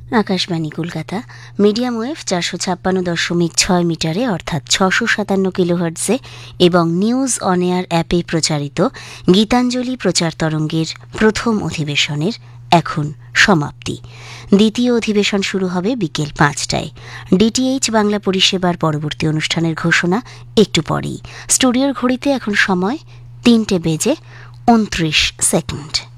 Akashvani Kolkata medium wave 456.6 মিটারে অর্থাৎ 657 কিলোহার্টজে এবং নিউজ অন এয়ার অ্যাপে প্রচারিত গীতাঞ্জলি প্রচার তরঙ্গের প্রথম অধিবেশনের এখন সমাপ্তি। দ্বিতীয় অধিবেশন শুরু হবে বিকেল 5টায়। ডিটিএইচ বাংলা পরিষেবার পরবর্তী অনুষ্ঠানের ঘোষণা একটু পরেই। স্টুডিওর ঘড়িতে এখন সময় 3:29।